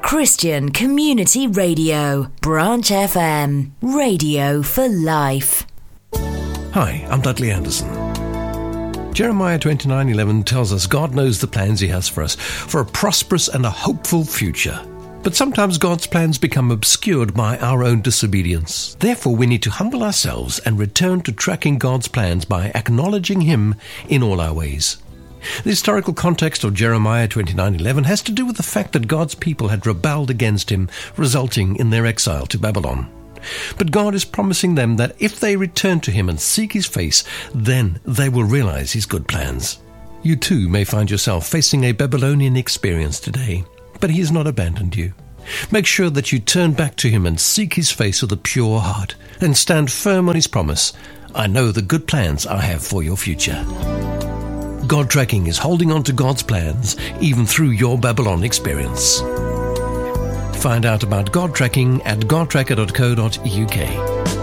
Christian Community Radio, Branch FM, radio for life. Hi, I'm Dudley Anderson. Jeremiah 29:11 tells us God knows the plans He has for us, for a prosperous and a hopeful future. But sometimes God's plans become obscured by our own disobedience. Therefore, we need to humble ourselves and return to tracking God's plans by acknowledging Him in all our ways. The historical context of Jeremiah 29:11 has to do with the fact that God's people had rebelled against Him, resulting in their exile to Babylon. But God is promising them that if they return to Him and seek His face, then they will realize His good plans. You too may find yourself facing a Babylonian experience today, but He has not abandoned you. Make sure that you turn back to Him and seek His face with a pure heart, and stand firm on His promise, I know the good plans I have for your future. God Tracking is holding on to God's plans, even through your Babylon experience. Find out about God Tracking at godtracker.co.uk.